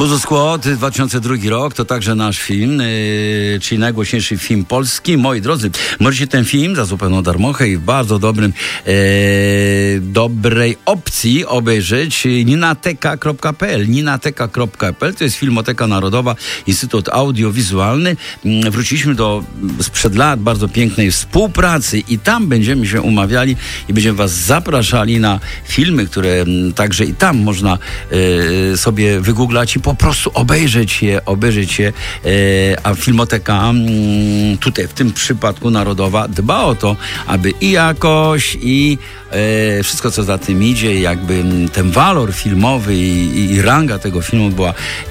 Buzu Squad, 2002 rok, to także nasz film, czyli najgłośniejszy film polski. Moi drodzy, możecie ten film za zupełną darmochę i w bardzo dobrej opcji obejrzeć ninateka.pl. Ninateka.pl to jest Filmoteka Narodowa, Instytut Audiowizualny. Wróciliśmy do sprzed lat bardzo pięknej współpracy i tam będziemy się umawiali i będziemy was zapraszali na filmy, które także i tam można sobie wygooglać i po prostu obejrzeć je, a Filmoteka tutaj w tym przypadku Narodowa dba o to, aby i jakość, i wszystko co za tym idzie, jakby ten walor filmowy i ranga tego filmu była